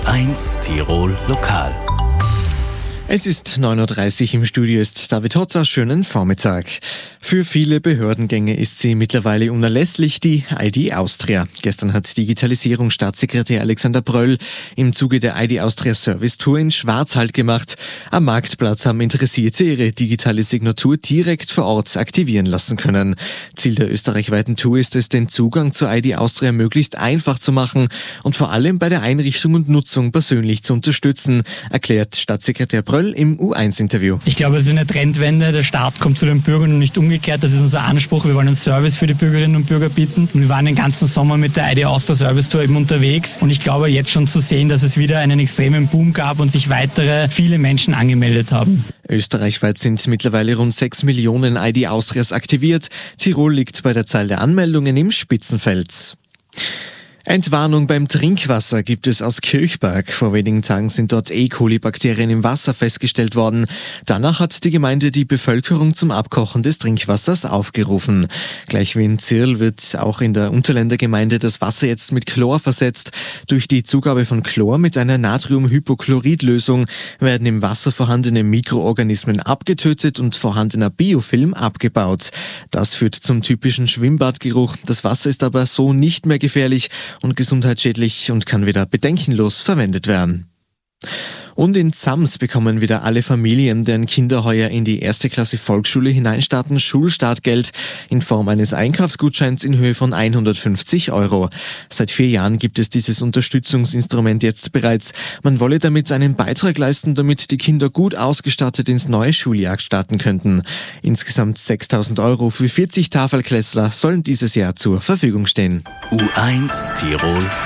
U1 Tirol Lokal. Es ist 9.30 Uhr, im Studio ist David Hotzer. Schönen Vormittag. Für viele Behördengänge ist sie mittlerweile unerlässlich, die ID Austria. Gestern hat Digitalisierungsstaatssekretär Alexander Bröll im Zuge der ID Austria Service Tour in Schwarz Halt gemacht. Am Marktplatz haben Interessierte ihre digitale Signatur direkt vor Ort aktivieren lassen können. Ziel der österreichweiten Tour ist es, den Zugang zur ID Austria möglichst einfach zu machen und vor allem bei der Einrichtung und Nutzung persönlich zu unterstützen, erklärt Staatssekretär Bröll im U1-Interview. Ich glaube, es ist eine Trendwende. Der Staat kommt zu den Bürgern und nicht umgekehrt. Das ist unser Anspruch. Wir wollen einen Service für die Bürgerinnen und Bürger bieten. Und wir waren den ganzen Sommer mit der ID Austria Service Tour eben unterwegs. Und ich glaube, jetzt schon zu sehen, dass es wieder einen extremen Boom gab und sich viele Menschen angemeldet haben. Österreichweit sind mittlerweile rund 6 Millionen ID Austrias aktiviert. Tirol liegt bei der Zahl der Anmeldungen im Spitzenfeld. Entwarnung beim Trinkwasser gibt es aus Kirchberg. Vor wenigen Tagen sind dort E. coli-Bakterien im Wasser festgestellt worden. Danach hat die Gemeinde die Bevölkerung zum Abkochen des Trinkwassers aufgerufen. Gleich wie in Zirl wird auch in der Unterländer Gemeinde das Wasser jetzt mit Chlor versetzt. Durch die Zugabe von Chlor mit einer Natriumhypochloridlösung werden im Wasser vorhandene Mikroorganismen abgetötet und vorhandener Biofilm abgebaut. Das führt zum typischen Schwimmbadgeruch. Das Wasser ist aber so nicht mehr gefährlich und gesundheitsschädlich und kann wieder bedenkenlos verwendet werden. Und in Zams bekommen wieder alle Familien, deren Kinder heuer in die 1. Klasse Volksschule hineinstarten, Schulstartgeld in Form eines Einkaufsgutscheins in Höhe von 150 €. Seit 4 Jahren gibt es dieses Unterstützungsinstrument jetzt bereits. Man wolle damit einen Beitrag leisten, damit die Kinder gut ausgestattet ins neue Schuljahr starten könnten. Insgesamt 6.000 € für 40 Tafelklässler sollen dieses Jahr zur Verfügung stehen. U1 Tirol